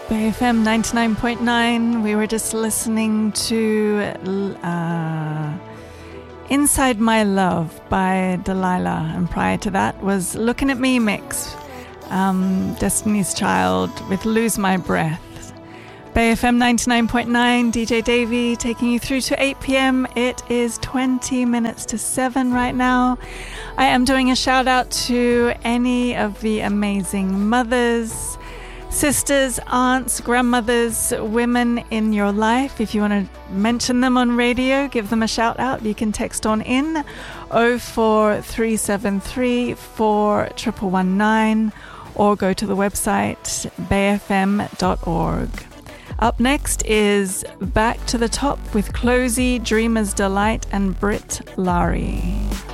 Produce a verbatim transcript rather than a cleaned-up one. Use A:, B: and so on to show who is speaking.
A: Bay F M ninety-nine point nine. We were just listening to uh, Inside My Love by Delilah, and prior to that was Looking at Me mix, um, Destiny's Child with Lose My Breath. Bay F M ninety-nine point nine, D J Davey taking you through to eight p.m. It is twenty minutes to seven right now. I am doing a shout out to any of the amazing mothers, sisters, aunts, grandmothers, women in your life. If you want to mention them on radio, give them a shout out. You can text on in oh four three seven three four one one nine or go to the website bay f m dot org. Up next is Back to the Top with Closey, Dreamer's Delight and Britt Lari.